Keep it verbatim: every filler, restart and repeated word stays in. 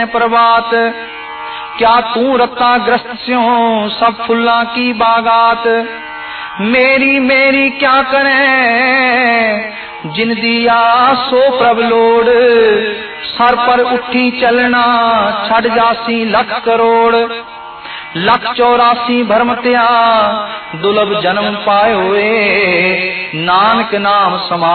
प्रभात क्या तू रता ग्रस्त स्यों सब फुल्ला की बागात। मेरी मेरी क्या करें जिन दिया सो प्रभ लोड़। सर पर उठी चलना छड़ जासी लख करोड़। लख चौरासी भरम त्या दुलभ जन्म पाए हुए नानक नाम समा